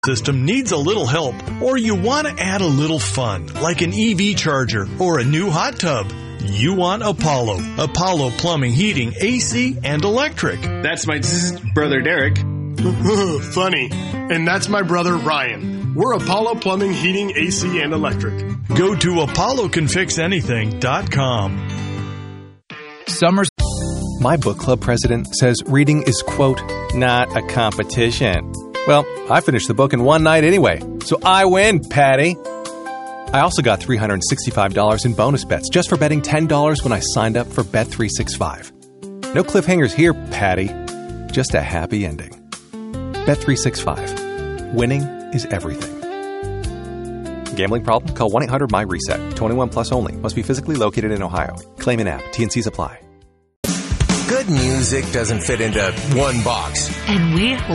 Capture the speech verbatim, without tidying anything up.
system needs a little help, or you want to add a little fun, like an E V charger or a new hot tub, you want Apollo. Apollo Plumbing, Heating, A C, and Electric. That's my brother Derek. Funny. And that's my brother Ryan. We're Apollo Plumbing, Heating, A C, and Electric. Go to apollo can fix anything dot com. Summer's. My book club president says reading is, quote, not a competition. Well, I finished the book in one night anyway, so I win, Patty. I also got three hundred sixty-five dollars in bonus bets just for betting ten dollars when I signed up for Bet three sixty-five. No cliffhangers here, Patty. Just a happy ending. Bet three sixty-five. Winning is everything. Gambling problem? Call one eight hundred my reset. twenty-one plus only. Must be physically located in Ohio. Claim in app. T and C's apply. Good music doesn't fit into one box. And we